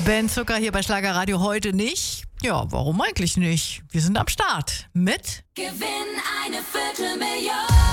Ben Zucker hier bei Schlagerradio heute nicht. Ja, warum eigentlich nicht? Wir sind am Start mit Gewinn eine Viertelmillion.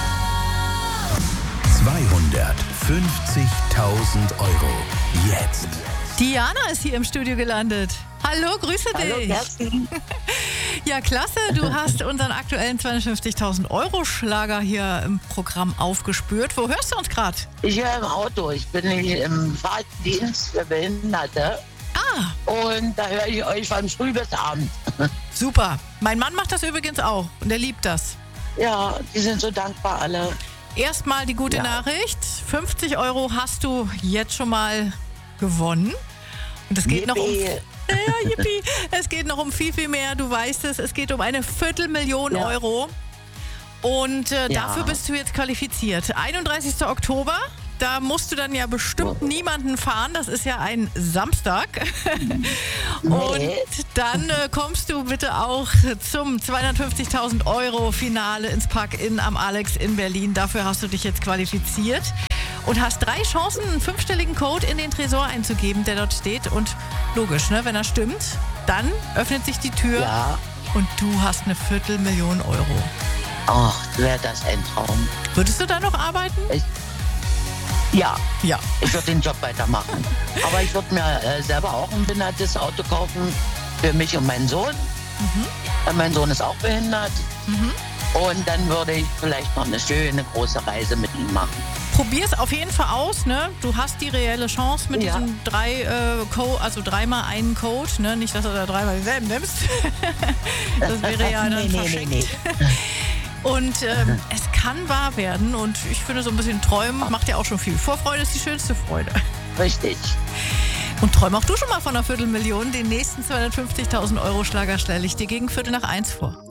250.000 Euro. Jetzt. Diana ist hier im Studio gelandet. Hallo, grüße dich. Hallo, Kerstin. Ja, klasse. Du hast unseren aktuellen 250.000 Euro Schlager hier im Programm aufgespürt. Wo hörst du uns gerade? Ich höre im Auto. Ich bin nämlich im Fahrdienst für Behinderte. Ah, Und da höre ich euch von früh bis abend. super. Mein Mann macht das übrigens auch und er liebt das. Ja, die sind so dankbar alle. Erstmal die gute Ja. Nachricht. 50 Euro hast du jetzt schon mal gewonnen. Und es geht noch um... Yippie. Ja, yippie. Es geht noch um viel, viel mehr. Du weißt es. Es geht um eine Viertelmillion Ja. Euro. Und Ja. dafür bist du jetzt qualifiziert. 31. Oktober. Da musst du dann ja bestimmt niemanden fahren. Das ist ja ein Samstag. Und dann kommst du bitte auch zum 250.000 Euro Finale ins Park-In am Alex in Berlin. Dafür hast du dich jetzt qualifiziert. Und hast 3 Chancen, einen 5-stelligen Code in den Tresor einzugeben, der dort steht. Und logisch, ne, wenn er stimmt, dann öffnet sich die Tür Ja. und du hast eine Viertelmillion Euro. Ach, wäre das ein Traum. Würdest du da noch arbeiten? Ja, Ja. ich würde den Job weitermachen. Aber ich würde mir selber auch ein behindertes Auto kaufen für mich und meinen Sohn. Mein Sohn ist auch behindert. Und dann würde ich vielleicht noch eine schöne große Reise mit ihm machen. Probier's auf jeden Fall aus, ne? Du hast die reelle Chance mit Ja. diesen 3 also 3-mal einen Code, ne? Nicht, dass du da 3-mal denselben nimmst. Das wäre ja dann verschenkt. Nee. Und es kann wahr werden und ich finde, so ein bisschen träumen macht ja auch schon viel. Vorfreude ist die schönste Freude. Richtig. Und träum auch du schon mal von einer Viertelmillion. Den nächsten 250.000 Euro Schlager stelle ich dir gegen 1:15 vor.